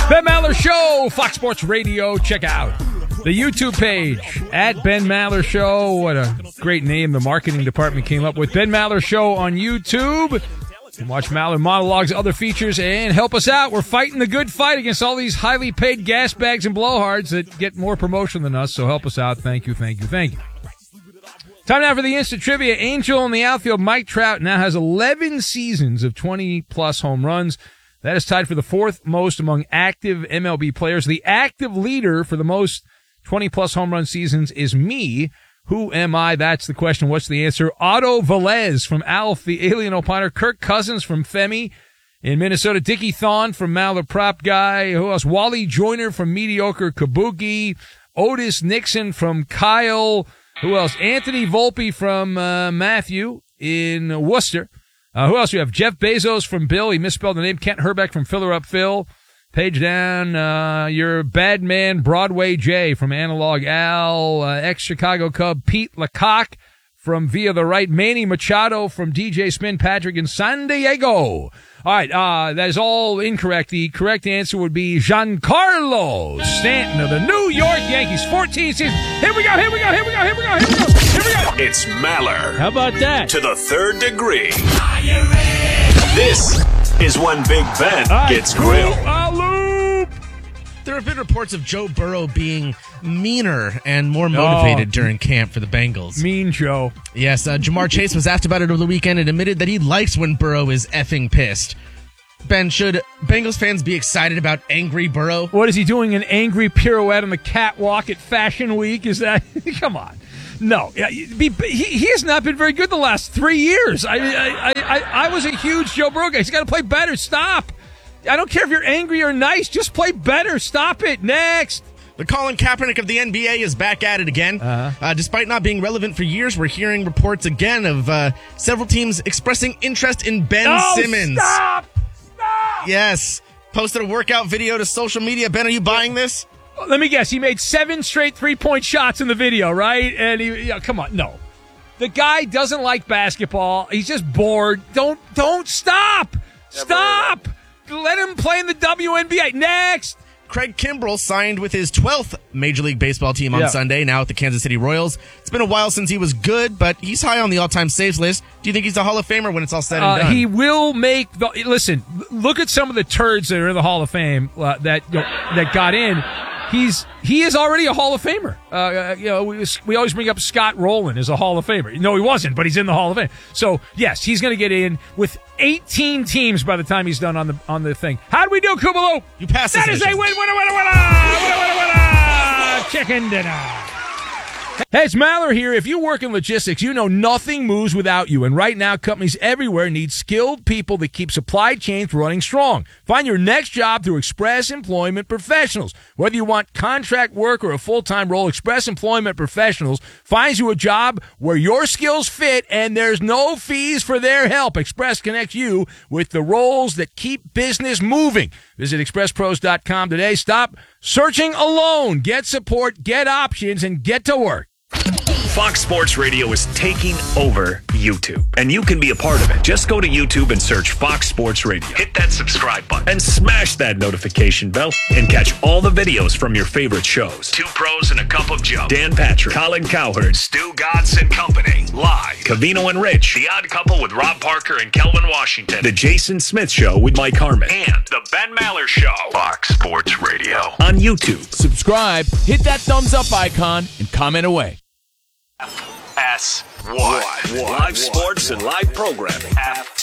Ben Maller Show, Fox Sports Radio. Check out the YouTube page at Ben Maller Show. What a great name the marketing department came up with. Ben Maller Show on YouTube. You can watch Maller monologues, other features, and help us out. We're fighting the good fight against all these highly paid gas bags and blowhards that get more promotion than us, so help us out. Thank you, thank you, thank you. Time now for the instant trivia. Angel in the outfield, Mike Trout, now has 11 seasons of 20-plus home runs. That is tied for the fourth most among active MLB players. The active leader for the most 20-plus home run seasons is me. Who am I? That's the question. What's the answer? Otto Velez from Alf, the Alien Opiner. Kirk Cousins from Femi in Minnesota. Dickie Thon from Maller Prop Guy. Who else? Wally Joyner from Mediocre Kabuki. Otis Nixon from Kyle. Who else? Anthony Volpe from Matthew in Worcester. Who else? We have Jeff Bezos from Bill. He misspelled the name. Kent Herbeck from Filler Up Phil. Page down, your bad man, Broadway J from Analog Al, ex-Chicago Cub, Pete Lecoq from Via the Right, Manny Machado from DJ Spin Patrick in San Diego. All right, that is all incorrect. The correct answer would be Giancarlo Stanton of the New York Yankees, 14 seasons. Here we go. It's Maller. How about that? To the third degree. Are you ready? This is when Big Ben gets grilled. There have been reports of Joe Burrow being meaner and more motivated during camp for the Bengals. Mean Joe. Yes, Jamar Chase was asked about it over the weekend and admitted that he likes when Burrow is effing pissed. Ben, should Bengals fans be excited about angry Burrow? What is he doing, an angry pirouette on the catwalk at Fashion Week? Is that... Come on. No, he has not been very good the last 3 years. I was a huge Joe Burrow guy. He's got to play better. Stop. I don't care if you're angry or nice. Just play better. Stop it. Next. The Colin Kaepernick of the NBA is back at it again. Despite not being relevant for years, we're hearing reports again of several teams expressing interest in Ben Simmons. Stop. Yes. Posted a workout video to social media. Ben, are you buying this? Let me guess. He made 7 straight 3-point shots in the video, right? And come on. No. The guy doesn't like basketball. He's just bored. Don't stop. Stop. Let him play in the WNBA. Next. Craig Kimbrell signed with his 12th Major League Baseball team on Sunday, now at the Kansas City Royals. It's been a while since he was good, but he's high on the all-time saves list. Do you think he's a Hall of Famer when it's all said and done? He will make Listen, look at some of the turds that are in the Hall of Fame that got in. He is already a Hall of Famer. We always bring up Scott Rowland as a Hall of Famer. No, he wasn't, but he's in the Hall of Fame. So yes, he's going to get in with 18 teams by the time he's done on the thing. How do we do, Kubaloo? You pass this. That is a win. Chicken dinner. Hey, it's Maller here. If you work in logistics, you know nothing moves without you. And right now, companies everywhere need skilled people that keep supply chains running strong. Find your next job through Express Employment Professionals. Whether you want contract work or a full-time role, Express Employment Professionals finds you a job where your skills fit and there's no fees for their help. Express connects you with the roles that keep business moving. Visit expresspros.com today. Stop searching alone. Get support, get options, and get to work. Fox Sports Radio is taking over YouTube, and you can be a part of it. Just go to YouTube and search Fox Sports Radio. Hit that subscribe button and smash that notification bell and catch all the videos from your favorite shows. Two Pros and a Cup of Joe, Dan Patrick, Colin Cowherd, Stu Godson Company, live. Covino and Rich, The Odd Couple with Rob Parker and Kelvin Washington, The Jason Smith Show with Mike Harmon, and The Ben Maller Show. Fox Sports Radio on YouTube. Subscribe, hit that thumbs up icon, and comment away. FS1. Live sports and live programming.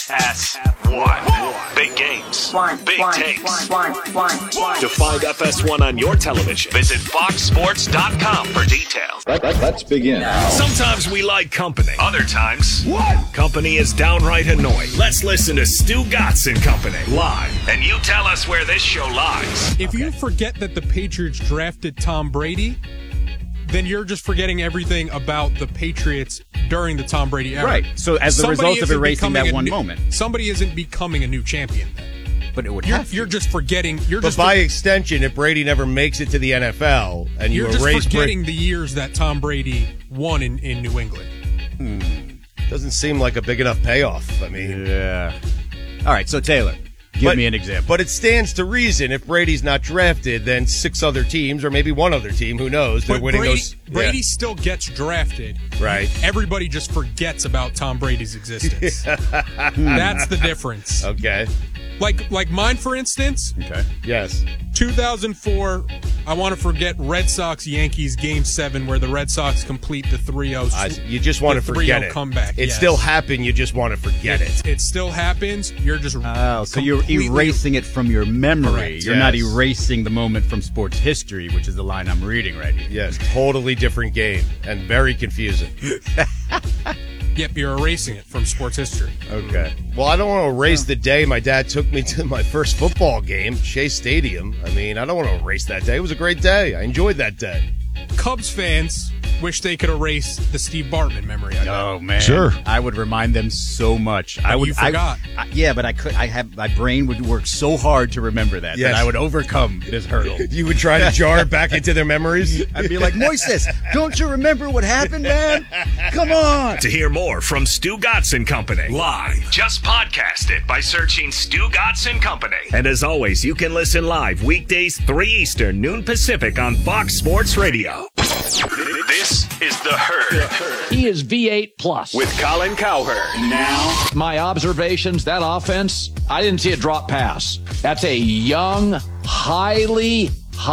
FS1. Big games. Big takes. To find FS1 on your television, visit foxsports.com for details. Let's begin. Sometimes we like company. Other times, company is downright annoying. Let's listen to Stu Godson Company live. And you tell us where this show lies. If you forget that the Patriots drafted Tom Brady, then you're just forgetting everything about the Patriots during the Tom Brady era. Right. So as the result of erasing that one moment. Somebody isn't becoming a new champion then. But it would You're just forgetting. But by extension, if Brady never makes it to the NFL and you erase just forgetting the years that Tom Brady won in New England. Doesn't seem like a big enough payoff. I mean. Yeah. All right, so Taylor, Give me an example. But it stands to reason if Brady's not drafted, then 6 other teams, or maybe one other team, who knows, they're winning those. Brady still gets drafted. Right. Everybody just forgets about Tom Brady's existence. That's the difference. Okay. Like mine, for instance. Okay. Yes. 2004, I want to forget Red Sox-Yankees Game 7 where the Red Sox complete the 3-0. You just want to forget it. Comeback. It still happened. You just want to forget it. It still happens. You're just so you're erasing it from your memory. Correct. You're not erasing the moment from sports history, which is the line I'm reading right here. Yes, totally different game and very confusing. Yep, you're erasing it from sports history. Okay. Well, I don't want to erase the day my dad took me to my first football game, Shea Stadium. I mean, I don't want to erase that day. It was a great day. I enjoyed that day. Cubs fans wish they could erase the Steve Bartman memory. Oh man, sure. I would remind them so much. You forgot. Yeah, but I could. My brain would work so hard to remember that that I would overcome this hurdle. You would try to jar it back into their memories. I'd be like, Moises, don't you remember what happened, man? Come on. To hear more from Stu Gotts & Company live, just podcast it by searching Stu Gotts & Company. And as always, you can listen live weekdays 3 Eastern, noon Pacific on Fox Sports Radio. This is The Herd. He is V8 plus. With Colin Cowherd. Now, my observations, that offense, I didn't see a drop pass. That's a young, highly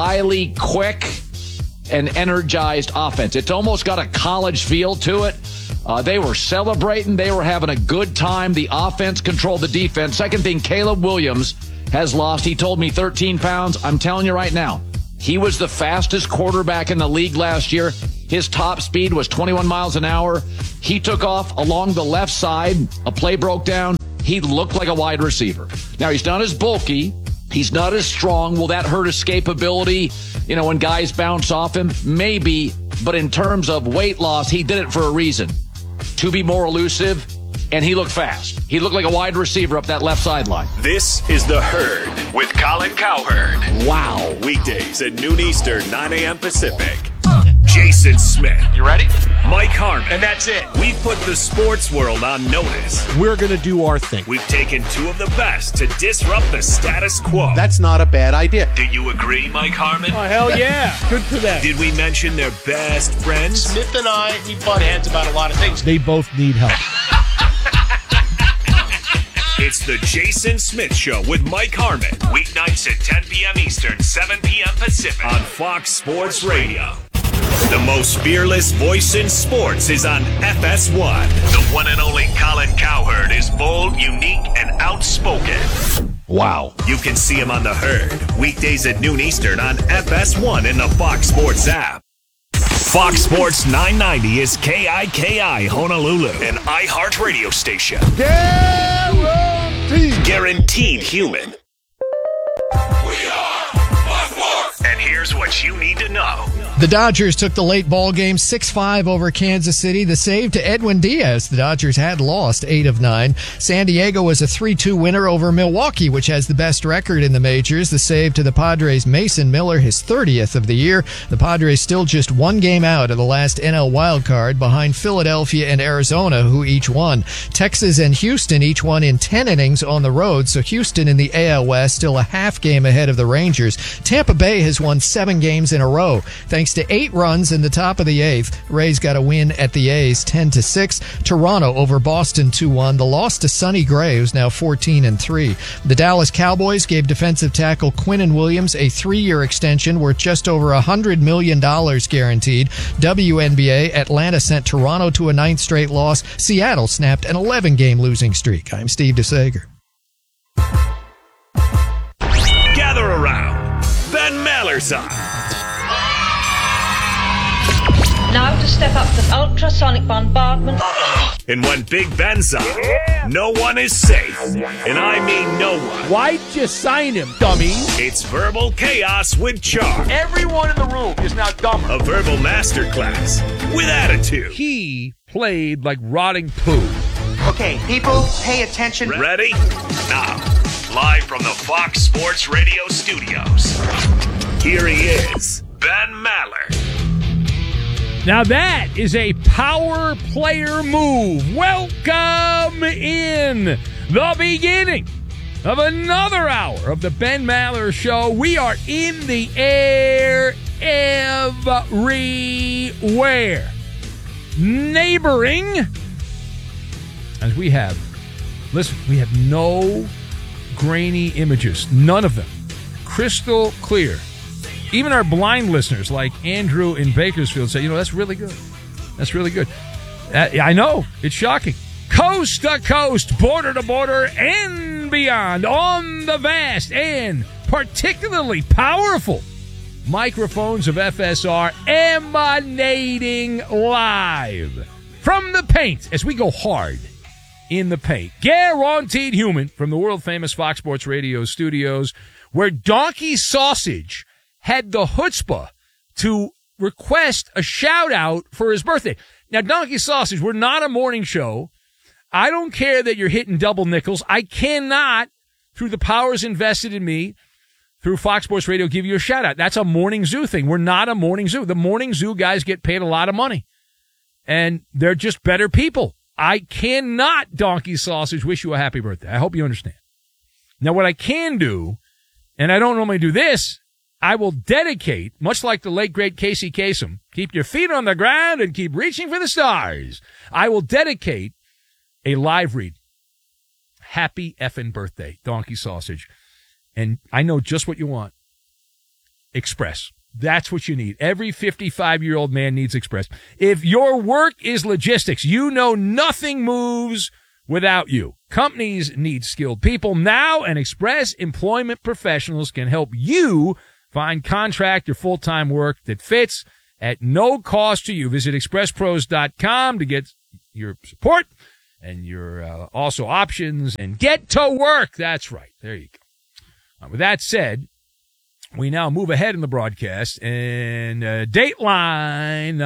quick and energized offense. It's almost got a college feel to it. They were celebrating. They were having a good time. The offense controlled the defense. Second thing, Caleb Williams has lost. He told me 13 pounds. I'm telling you right now, he was the fastest quarterback in the league last year. His top speed was 21 miles an hour. He took off along the left side. A play broke down. He looked like a wide receiver. Now, he's not as bulky. He's not as strong. Will that hurt escapability? You know, when guys bounce off him? Maybe. But in terms of weight loss, he did it for a reason. To be more elusive. And he looked fast. He looked like a wide receiver up that left sideline. This is The Herd with Colin Cowherd. Wow. Weekdays at noon Eastern, 9 a.m. Pacific. Jason Smith. You ready? Mike Harmon. And that's it. We've put the sports world on notice. We're going to do our thing. We've taken 2 of the best to disrupt the status quo. That's not a bad idea. Do you agree, Mike Harmon? Oh, hell yeah. Good for them. Did we mention their best friends? Smith and I, we butt heads about a lot of things. They both need help. It's the Jason Smith Show with Mike Harmon. Weeknights at 10 p.m. Eastern, 7 p.m. Pacific on Fox Sports Radio. The most fearless voice in sports is on FS1. The one and only Colin Cowherd is bold, unique, and outspoken. Wow. You can see him on The Herd. Weekdays at noon Eastern on FS1 in the Fox Sports app. Fox Sports 990 is KIKI Honolulu, an iHeart radio station. Guaranteed human. We are Fox Sports. And here's what you need to know. The Dodgers took the late ball game 6-5 over Kansas City. The save to Edwin Diaz. The Dodgers had lost 8 of 9. San Diego was a 3-2 winner over Milwaukee, which has the best record in the majors. The save to the Padres' Mason Miller, his 30th of the year. The Padres still just 1 game out of the last NL wildcard behind Philadelphia and Arizona, who each won. Texas and Houston each won in 10 innings on the road, so Houston in the AL West still a half game ahead of the Rangers. Tampa Bay has won 7 games in a row. Thanks to 8 runs in the top of the 8th, Rays got a win at the A's 10-6. Toronto over Boston 2-1. The loss to Sonny Gray, who's now 14-3. The Dallas Cowboys gave defensive tackle Quinnen Williams a 3-year extension worth just over $100 million guaranteed. WNBA, Atlanta sent Toronto to a 9th straight loss. Seattle snapped an 11-game losing streak. I'm Steve DeSager. Gather around. Ben Maller's on. Now to step up to ultrasonic bombardment. And when Big Ben's on, no one is safe. And I mean no one. Why'd you sign him, dummy? It's Verbal Chaos with Charm. Everyone in the room is now dumber. A verbal masterclass with attitude. He played like rotting poo. Okay, people, pay attention. Ready? Now, live from the Fox Sports Radio studios, here he is, Ben Maller. Now that is a power player move. Welcome in the beginning of another hour of the Ben Maller Show. We are in the air everywhere. Neighboring, as we have, listen, we have no grainy images. None of them. Crystal clear. Even our blind listeners like Andrew in Bakersfield say, that's really good. That's really good. I know. It's shocking. Coast to coast, border to border, and beyond on the vast and particularly powerful microphones of FSR emanating live from the paint as we go hard in the paint. Guaranteed human from the world-famous Fox Sports Radio studios, where Donkey Sausage had the chutzpah to request a shout-out for his birthday. Now, Donkey Sausage, we're not a morning show. I don't care that you're hitting double nickels. I cannot, through the powers invested in me, through Fox Sports Radio, give you a shout-out. That's a Morning Zoo thing. We're not a Morning Zoo. The Morning Zoo guys get paid a lot of money, and they're just better people. I cannot, Donkey Sausage, wish you a happy birthday. I hope you understand. Now, what I can do, and I don't normally do this, I will dedicate, much like the late, great Casey Kasem, keep your feet on the ground and keep reaching for the stars. I will dedicate a live read. Happy effing birthday, Donkey Sausage. And I know just what you want. Express. That's what you need. Every 55-year-old man needs Express. If your work is logistics, you know nothing moves without you. Companies need skilled people now, and Express Employment Professionals can help you find contract or full-time work that fits at no cost to you. Visit expresspros.com to get your support and your also options, and get to work. That's right. There you go. With that said, we now move ahead in the broadcast, and Dateline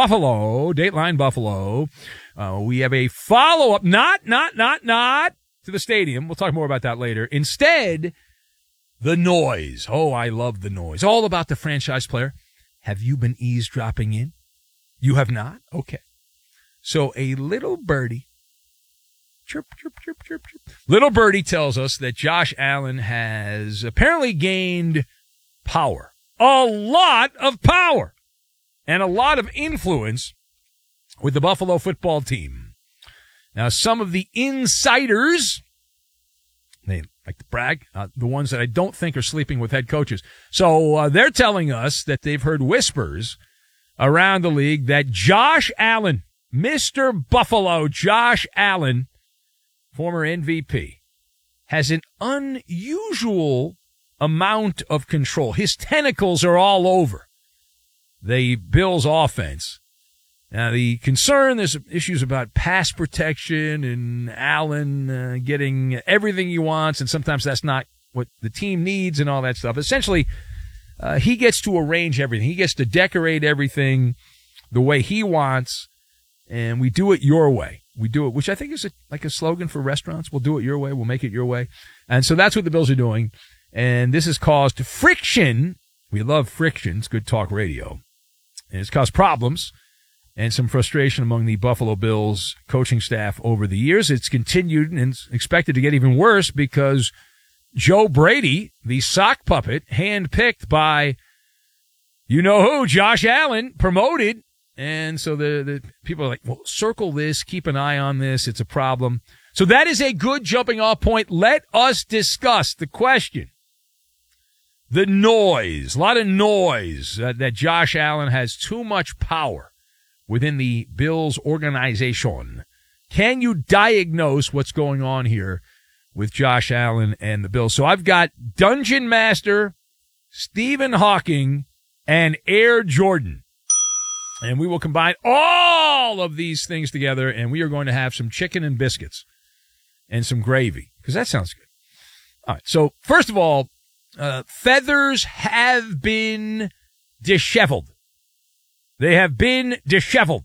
Buffalo. We have a follow-up, not to the stadium. We'll talk more about that later. Instead, the noise. Oh, I love the noise. All about the franchise player. Have you been eavesdropping in? You have not? Okay. So a little birdie, chirp, chirp, chirp, chirp, chirp. Little birdie tells us that Josh Allen has apparently gained power. A lot of power. And a lot of influence with the Buffalo football team. Now, some of the insiders, they like to brag, the ones that I don't think are sleeping with head coaches. So they're telling us that they've heard whispers around the league that Josh Allen, Mr. Buffalo, Josh Allen, former MVP, has an unusual amount of control. His tentacles are all over the Bills' offense. Now, the concern, there's issues about pass protection and Allen getting everything he wants, and sometimes that's not what the team needs and all that stuff. Essentially, he gets to arrange everything. He gets to decorate everything the way he wants, and we do it your way. We do it, which I think is like a slogan for restaurants. We'll do it your way. We'll make it your way. And so that's what the Bills are doing, and this has caused friction. We love friction. It's good talk radio. And it's caused problems and some frustration among the Buffalo Bills coaching staff over the years. It's continued and it's expected to get even worse because Joe Brady, the sock puppet, handpicked by you-know-who, Josh Allen, promoted. And so the people are like, well, circle this, keep an eye on this. It's a problem. So that is a good jumping off point. Let us discuss the question. The noise, a lot of noise that Josh Allen has too much power within the Bills organization. Can you diagnose what's going on here with Josh Allen and the Bills? So I've got Dungeon Master, Stephen Hawking, and Air Jordan. And we will combine all of these things together, and we are going to have some chicken and biscuits and some gravy, because that sounds good. All right, so first of all, feathers have been disheveled. They have been disheveled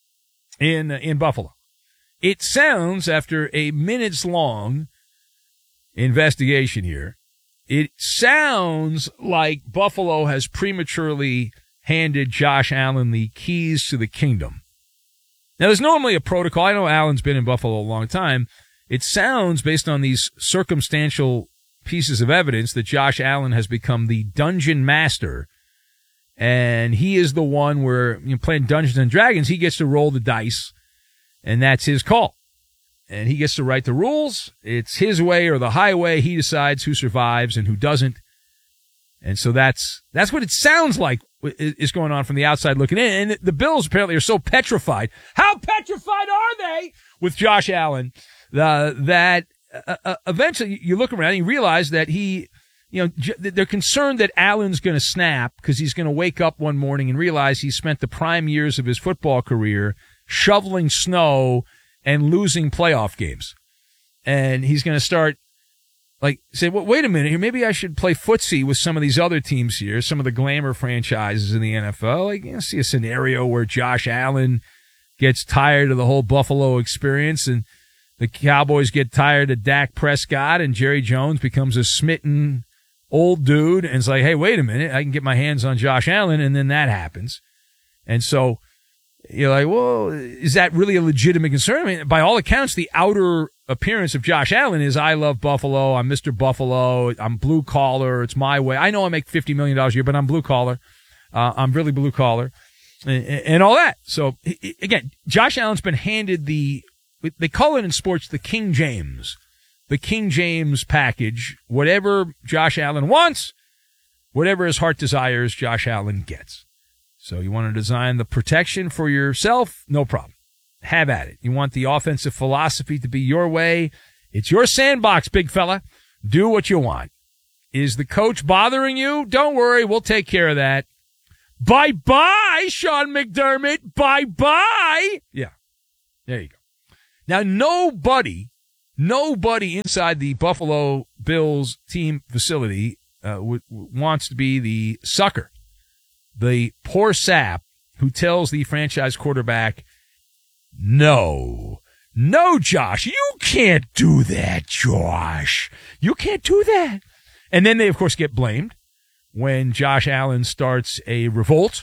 in Buffalo. It sounds, after a minutes-long investigation here, it sounds like Buffalo has prematurely handed Josh Allen the keys to the kingdom. Now, there's normally a protocol. I know Allen's been in Buffalo a long time, it sounds, based on these circumstantial pieces of evidence, that Josh Allen has become the dungeon master. And he is the one where, playing Dungeons and Dragons, he gets to roll the dice, and that's his call. And he gets to write the rules. It's his way or the highway. He decides who survives and who doesn't. And so that's what it sounds like is going on from the outside looking in. And the Bills apparently are so petrified. How petrified are they with Josh Allen that eventually you look around and you realize that they're concerned that Allen's going to snap because he's going to wake up one morning and realize he spent the prime years of his football career shoveling snow and losing playoff games. And he's going to start say, well, wait a minute here. Maybe I should play footsie with some of these other teams here, some of the glamour franchises in the NFL. See a scenario where Josh Allen gets tired of the whole Buffalo experience and the Cowboys get tired of Dak Prescott and Jerry Jones becomes a smitten old dude and it's like, hey, wait a minute, I can get my hands on Josh Allen, and then that happens. And so you're like, well, is that really a legitimate concern? I mean, by all accounts, the outer appearance of Josh Allen is, I love Buffalo, I'm Mr. Buffalo, I'm blue collar, it's my way. I know I make $50 million a year, but I'm blue collar. I'm really blue collar and all that. So again, Josh Allen's been handed they call it in sports the King James package. Whatever Josh Allen wants, whatever his heart desires, Josh Allen gets. So you want to design the protection for yourself? No problem. Have at it. You want the offensive philosophy to be your way? It's your sandbox, big fella. Do what you want. Is the coach bothering you? Don't worry. We'll take care of that. Bye-bye, Sean McDermott. Bye-bye. Yeah. There you go. Now, nobody inside the Buffalo Bills team facility wants to be the sucker, the poor sap who tells the franchise quarterback, no, Josh, you can't do that, Josh. You can't do that. And then they, of course, get blamed when Josh Allen starts a revolt.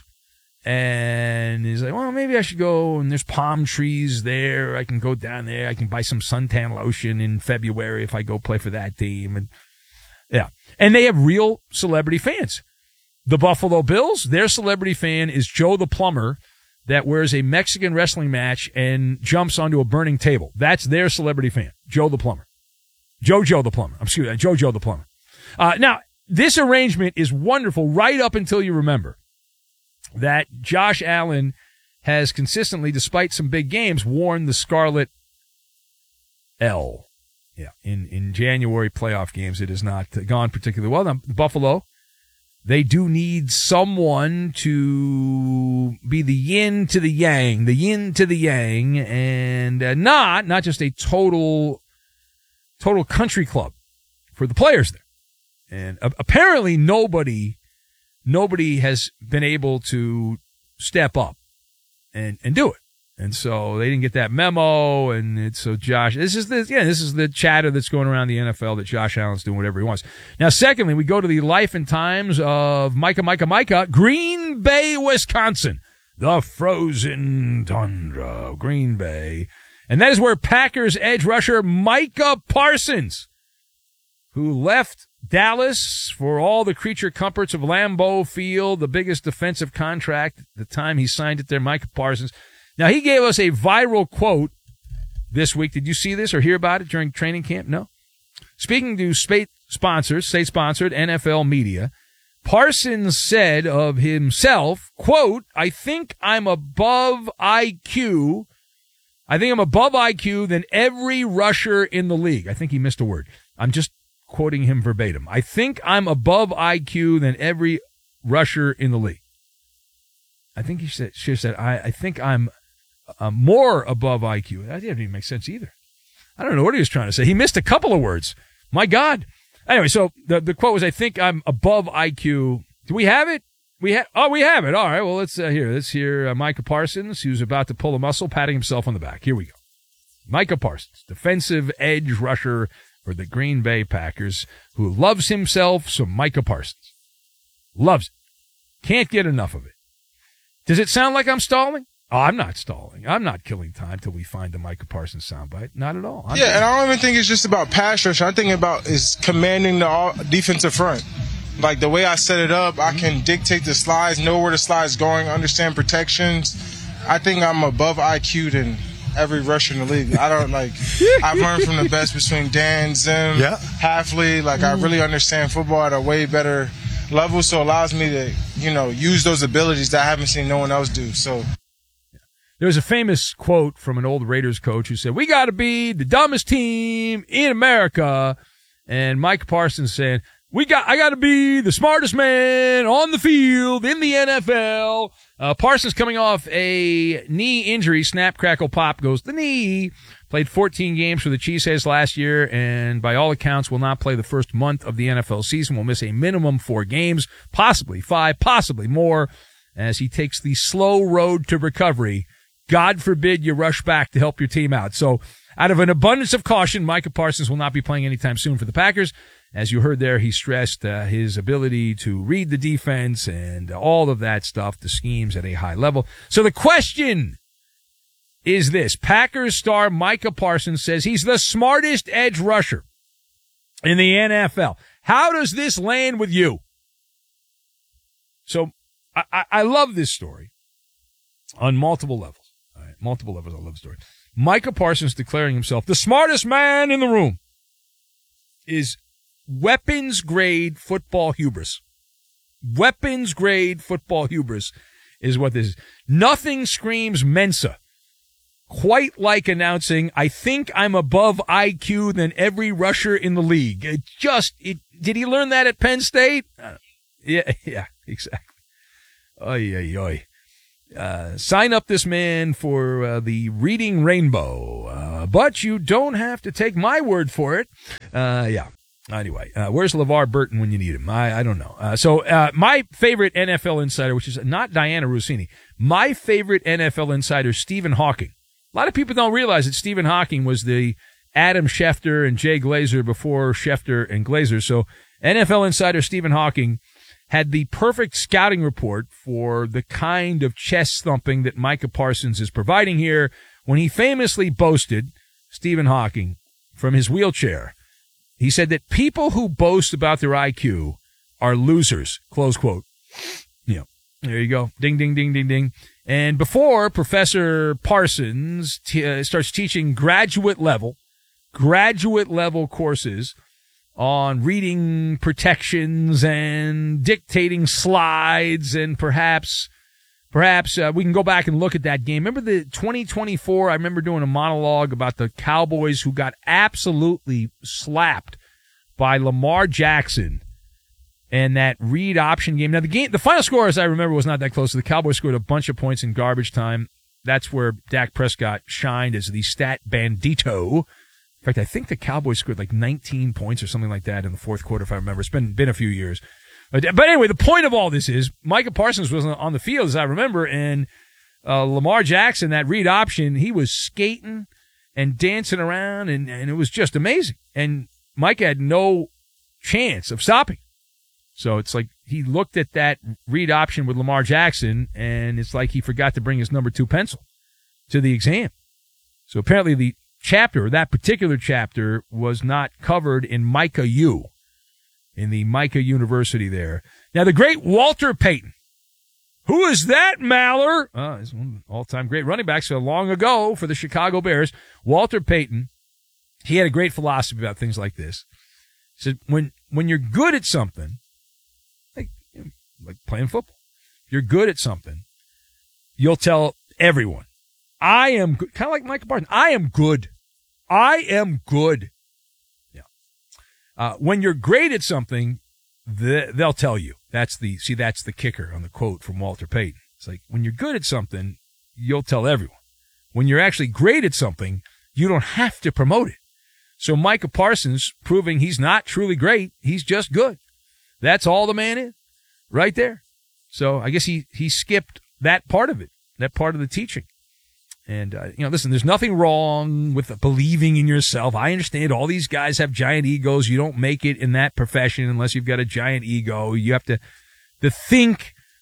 And he's like, well, maybe I should go, and there's palm trees there. I can go down there. I can buy some suntan lotion in February if I go play for that team. And yeah. And they have real celebrity fans. The Buffalo Bills, their celebrity fan is Joe the Plumber that wears a Mexican wrestling match and jumps onto a burning table. That's their celebrity fan, Joe the Plumber. Joe the Plumber. Excuse me, Joe the Plumber. Now, this arrangement is wonderful right up until you remember that Josh Allen has consistently, despite some big games, worn the Scarlet L. Yeah, in January playoff games, it has not gone particularly well. Now, Buffalo, they do need someone to be the yin to the yang, and not just a total country club for the players there. And apparently nobody has been able to step up and do it. And so they didn't get that memo. And so Josh, this is the chatter that's going around the NFL that Josh Allen's doing whatever he wants. Now, secondly, we go to the life and times of Micah, Green Bay, Wisconsin, the frozen tundra of Green Bay. And that is where Packers edge rusher Micah Parsons, who left Dallas for all the creature comforts of Lambeau Field, the biggest defensive contract at the time he signed it there, Micah Parsons. Now, he gave us a viral quote this week. Did you see this or hear about it during training camp? No. Speaking to state-sponsored NFL media, Parsons said of himself, quote, I think I'm above IQ than every rusher in the league. I think he missed a word. I'm just quoting him verbatim. I think I'm above IQ than every rusher in the league. I think he should have said, I think I'm more above IQ. That didn't even make sense either. I don't know what he was trying to say. He missed a couple of words. My God. Anyway, so the quote was, I think I'm above IQ. Do we have it? We have it. All right. Well, let's hear Micah Parsons, who's about to pull a muscle, patting himself on the back. Here we go. Micah Parsons, defensive edge rusher for the Green Bay Packers, who loves himself some Micah Parsons. Loves it. Can't get enough of it. Does it sound like I'm stalling? Oh, I'm not stalling. I'm not killing time till we find the Micah Parsons soundbite. Not at all. And I don't even think it's just about pass rush. I think about is commanding the defensive front. Like the way I set it up, I can dictate the slides, know where the slide's going, understand protections. I think I'm above IQ than every rusher in the league. I don't I've learned from the best between Dan, Zim, Hafley. I really understand football at a way better level, so it allows me to, use those abilities that I haven't seen no one else do. So. There was a famous quote from an old Raiders coach who said, "We got to be the dumbest team in America." And Mike Parsons saying, I got to be the smartest man on the field in the NFL. Parsons coming off a knee injury, snap, crackle, pop goes the knee. Played 14 games for the Cheeseheads last year, and by all accounts will not play the first month of the NFL season. Will miss a minimum 4 games, possibly 5, possibly more, as he takes the slow road to recovery. God forbid you rush back to help your team out. So out of an abundance of caution, Micah Parsons will not be playing anytime soon for the Packers. As you heard there, he stressed his ability to read the defense and all of that stuff, the schemes at a high level. So the question is this. Packers star Micah Parsons says he's the smartest edge rusher in the NFL. How does this land with you? So I love this story on multiple levels. Multiple levels. I love the story. Micah Parsons declaring himself the smartest man in the room is weapons grade football hubris. Weapons grade football hubris is what this is. Nothing screams Mensa quite like announcing, "I think I'm above IQ than every rusher in the league." Did he learn that at Penn State? Yeah, exactly. Oy, oy, oy. Sign up this man for the Reading Rainbow, but you don't have to take my word for it. Anyway, where's LeVar Burton when you need him? I don't know. So my favorite NFL insider, which is not Diana Rossini, my favorite NFL insider, Stephen Hawking. A lot of people don't realize that Stephen Hawking was the Adam Schefter and Jay Glazer before Schefter and Glazer. So NFL insider Stephen Hawking had the perfect scouting report for the kind of chest thumping that Micah Parsons is providing here when he famously boasted, Stephen Hawking, from his wheelchair. He said that people who boast about their IQ are losers, close quote. There you go. Ding, ding, ding, ding, ding. And before Professor Parsons starts teaching graduate level courses on reading protections and dictating slides, and perhaps we can go back and look at that game. Remember the 2024? I remember doing a monologue about the Cowboys who got absolutely slapped by Lamar Jackson and that read option game. Now the final score, as I remember, was not that close. The Cowboys scored a bunch of points in garbage time. That's where Dak Prescott shined as the stat bandito. In fact, I think the Cowboys scored like 19 points or something like that in the fourth quarter, if I remember. It's been a few years. But anyway, the point of all this is Micah Parsons was on the field, as I remember, and Lamar Jackson, that read option, he was skating and dancing around, and it was just amazing. And Micah had no chance of stopping. So it's like he looked at that read option with Lamar Jackson, and it's like he forgot to bring his number 2 pencil to the exam. So apparently the chapter, that particular chapter, was not covered in Micah U, in the Micah University there. Now, the great Walter Payton. Who is that, Maller? He's one of the all-time great running backs long ago for the Chicago Bears. Walter Payton, he had a great philosophy about things like this. He said, when you're good at something, like playing football, if you're good at something, you'll tell everyone, I am good. Kind of like Micah Parsons. I am good. I am good. Yeah. When you're great at something, they'll tell you. That's the kicker on the quote from Walter Payton. It's like, when you're good at something, you'll tell everyone. When you're actually great at something, you don't have to promote it. So Micah Parsons proving he's not truly great. He's just good. That's all the man is right there. So I guess he skipped that part of it, that part of the teaching. And, listen, there's nothing wrong with believing in yourself. I understand all these guys have giant egos. You don't make it in that profession unless you've got a giant ego. You have to think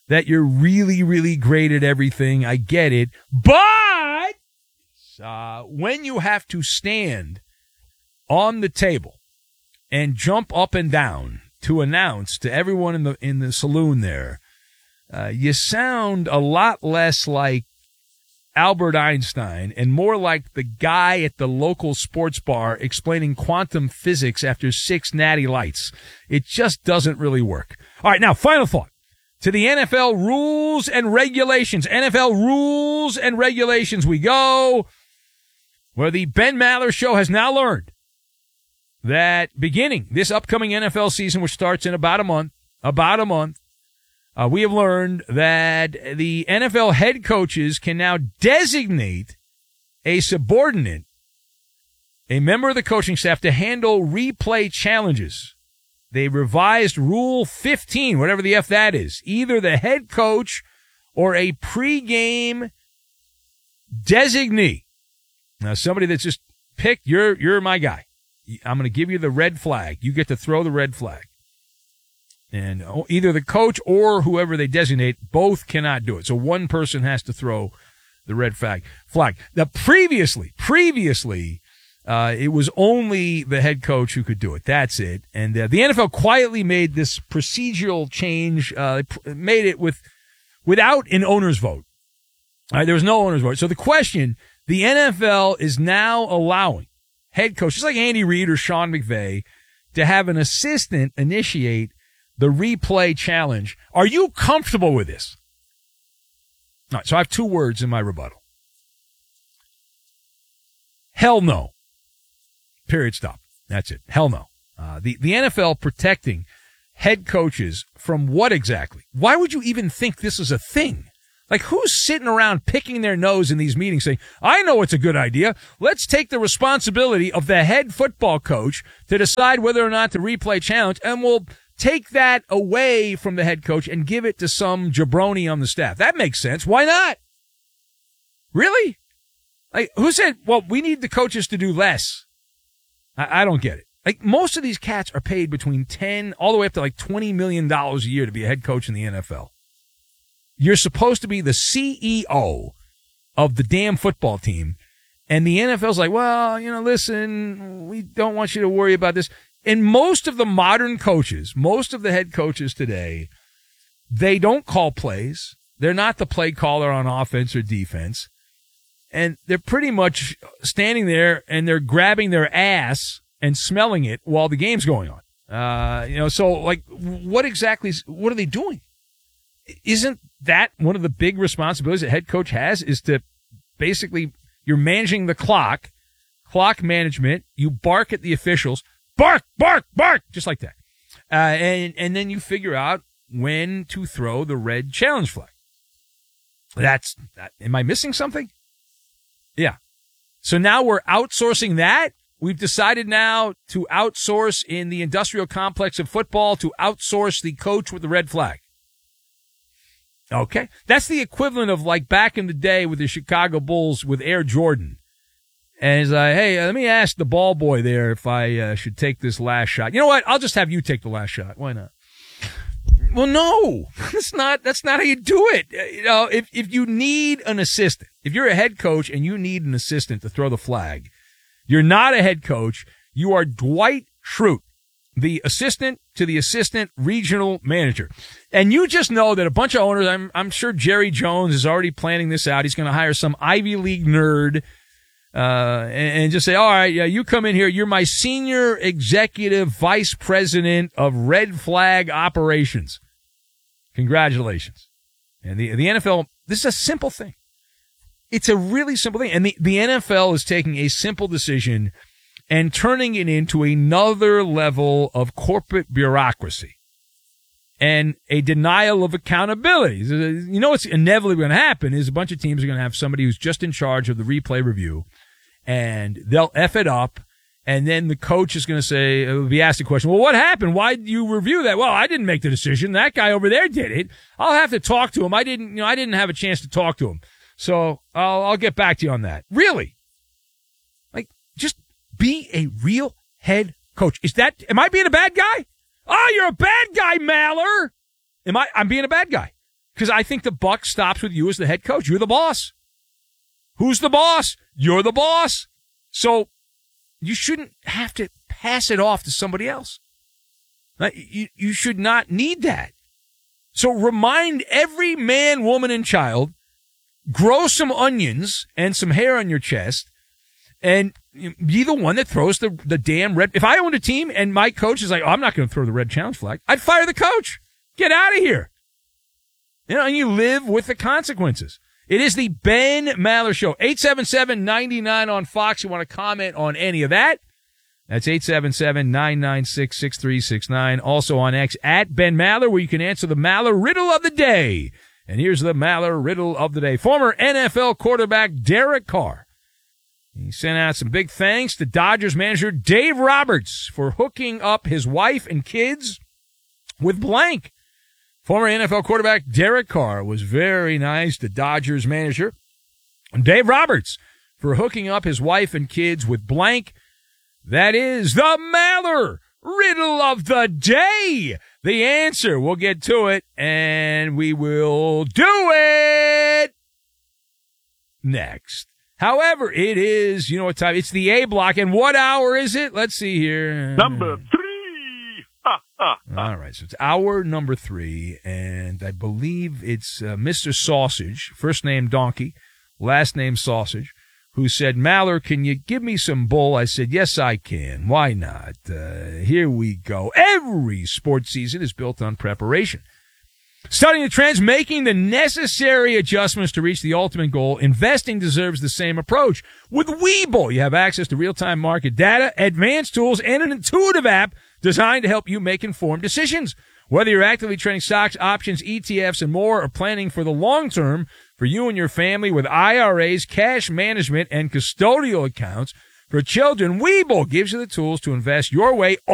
that you're really, really great at everything. I get it. But when you have to stand on the table and jump up and down to announce to everyone in the saloon there, you sound a lot less like Albert Einstein and more like the guy at the local sports bar explaining quantum physics after 6 natty lights. It just doesn't really work. All right, now, final thought. To the NFL rules and regulations. NFL rules and regulations we go, where the Ben Maller Show has now learned that beginning this upcoming NFL season, which starts in about a month, we have learned that the NFL head coaches can now designate a subordinate, a member of the coaching staff, to handle replay challenges. They revised Rule 15, whatever the F that is. Either the head coach or a pregame designee. Now, somebody that's just picked, you're my guy. I'm going to give you the red flag. You get to throw the red flag. And either the coach or whoever they designate, both cannot do it. So one person has to throw the red flag. Now, previously, it was only the head coach who could do it. That's it. And the NFL quietly made this procedural change, made it without an owner's vote. All right, there was no owner's vote. So the question, the NFL is now allowing head coaches like Andy Reid or Sean McVay to have an assistant initiate the replay challenge. Are you comfortable with this? All right, so I have 2 words in my rebuttal. Hell no. Period. Stop. That's it. Hell no. The NFL protecting head coaches from what exactly? Why would you even think this is a thing? Like, who's sitting around picking their nose in these meetings saying, I know it's a good idea. Let's take the responsibility of the head football coach to decide whether or not to replay challenge, and we'll take that away from the head coach and give it to some jabroni on the staff. That makes sense. Why not? Really? Like, who said, well, we need the coaches to do less? I don't get it. Like, most of these cats are paid between 10 all the way up to like $20 million a year to be a head coach in the NFL. You're supposed to be the CEO of the damn football team. And the NFL's like, well, listen, we don't want you to worry about this. And most of the modern coaches, most of the head coaches today, they don't call plays. They're not the play caller on offense or defense. And they're pretty much standing there and they're grabbing their ass and smelling it while the game's going on. So like, what are they doing? Isn't that one of the big responsibilities a head coach has, is to basically, you're managing the clock management. You bark at the officials. Bark, bark, bark, just like that. And then you figure out when to throw the red challenge flag. Am I missing something? Yeah. So now we're outsourcing that. We've decided now to outsource in the industrial complex of football, to outsource the coach with the red flag. Okay. That's the equivalent of like back in the day with the Chicago Bulls with Air Jordan. And he's like, hey, let me ask the ball boy there if I should take this last shot. You know what? I'll just have you take the last shot. Why not? Well, no, that's not how you do it. If you need an assistant, if you're a head coach and you need an assistant to throw the flag, you're not a head coach. You are Dwight Schrute, the assistant to the assistant regional manager. And you just know that a bunch of owners, I'm sure Jerry Jones is already planning this out. He's going to hire some Ivy League nerd, and just say, all right, yeah, you come in here. You're my senior executive vice president of red flag operations. Congratulations. And the NFL, this is a simple thing. It's a really simple thing. And the NFL is taking a simple decision and turning it into another level of corporate bureaucracy and a denial of accountability. You know what's inevitably going to happen is a bunch of teams are going to have somebody who's just in charge of the replay review, and they'll F it up, and then the coach is going to say, be asked the question, well, what happened? Why did you review that? Well, I didn't make the decision. That guy over there did it. I'll have to talk to him. I didn't have a chance to talk to him. So I'll get back to you on that. Really? Like, just be a real head coach. Am I being a bad guy? Oh, you're a bad guy, Maller. I'm being a bad guy. Because I think the buck stops with you as the head coach. You're the boss. Who's the boss? You're the boss. So you shouldn't have to pass it off to somebody else. You should not need that. So remind every man, woman, and child, grow some onions and some hair on your chest, and be the one that throws the damn red. If I owned a team and my coach is like, oh, I'm not going to throw the red challenge flag, I'd fire the coach. Get out of here. And you live with the consequences. It is the Ben Maller Show. 877-99 on Fox. You want to comment on any of that? That's 877-996-6369. Also on X, at Ben Maller, where you can answer the Maller riddle of the day. And here's the Maller riddle of the day. Former NFL quarterback Derek Carr. He sent out some big thanks to Dodgers manager Dave Roberts for hooking up his wife and kids with blank. Former NFL quarterback Derek Carr was very nice to Dodgers manager Dave Roberts for hooking up his wife and kids with blank. That is the Maller riddle of the day. The answer, we'll get to it, and we will do it next. However, it is, you know what time, it's the A block, and what hour is it? Let's see here. Number 3. All right, so it's hour number 3, and I believe it's Mr. Sausage, first name Donkey, last name Sausage, who said, Maller, can you give me some bull? I said, yes, I can. Why not? Here we go. Every sports season is built on preparation. Studying the trends, making the necessary adjustments to reach the ultimate goal, investing deserves the same approach. With Webull, you have access to real-time market data, advanced tools, and an intuitive app designed to help you make informed decisions. Whether you're actively trading stocks, options, ETFs, and more, or planning for the long term for you and your family with IRAs, cash management, and custodial accounts for children, Webull gives you the tools to invest your way